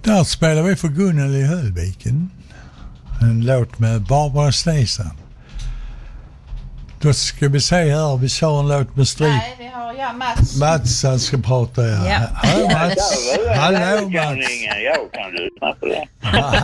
Där spelar vi för Gunnel i Höllviken. En låt med Barbara Streisand. Då ska vi se här, vi sa en låt med strid. Nej, vi har Mats. Mats han ska prata, ja. Hallå Mats. Hallå Mats. Jag kan lyssna på det.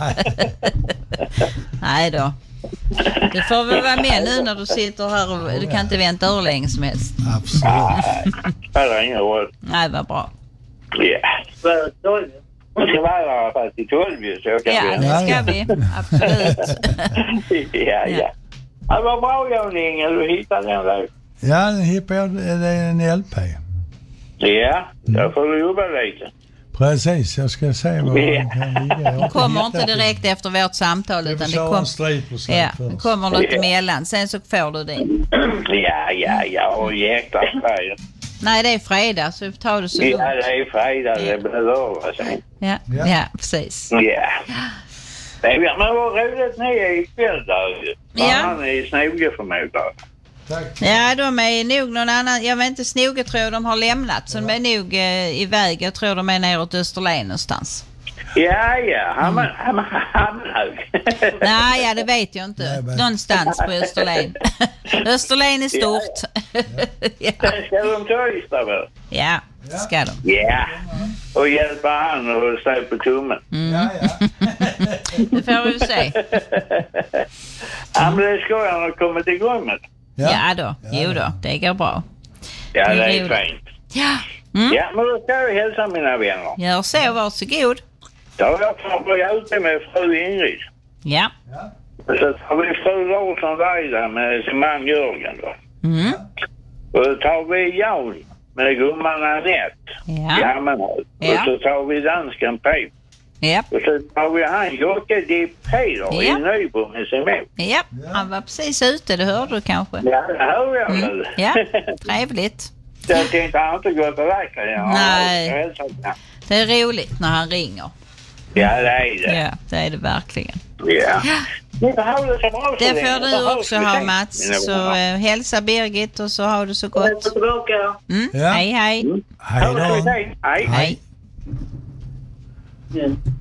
Nej då. Du får väl vara med nu när du sitter här och du kan inte vänta hur länge som helst. Absolut. Spelar ingen roll. Nej, vad bra. Ja. Man ska vara fast i 12 så kan Ja, det ska vi. Absolut. Ja. Det var bra, Jan Inge. Du hittade den där. Ja, den hippar jag. Det är en LP. Ja, då får du jobba lite. Precis, jag ska se vad den kan ligga. Det kommer inte direkt efter vårt samtal utan det kommer något emellan. Sen så får du det. Ja, och jäkla Sverige. Nej, det är fredag så tar du så lugnt. Ja, det är fredag. Det blir lördag sen. Ja, precis. Ja. Men vad roligt ni är ikväll där. Han är snoge förmodligen. Ja, de är nog någon annan. Jag vet inte, Snoge tror jag de har lämnat. Så de är nog iväg. Jag tror de är neråt Österlen någonstans. Ja. Hamnhög. Nej, det vet jag inte. Någonstans på Österlen. Österlen är stort. Ja. Ska de ta Ystad väl? Ja, ska de. Ja. Och hjälpa han och stå på tummen. Det får vi se. Ja, men det ska jag ha kommit igång med. Ja då, jo då, det går bra. Ja, det är fint. Ja. Ja, men då ska jag hälsa mina vänner. Gör så, varsågod. Då har jag fått ute med fru Ingrid. Ja. Och så tar vi fru Larsson där med sin man Jörgen då. Och då tar vi Jan med gumman Anette. Ja. Och så tar vi dansken Pep. Ja. Och så tar vi han Jocke Peder i Nybro med sin mor. Ja, han var precis ute, det hörde du kanske. Ja, det hör jag väl. Ja, trevligt. Jag tänkte han inte gått och räkna. Nej, det är roligt när han ringer. Ja, det är det. Ja, det är det verkligen. Ja. Det får du också ha, Mats. Så hälsa Birgit och så har du så gott. Hej. Hej då. Hej. Hej.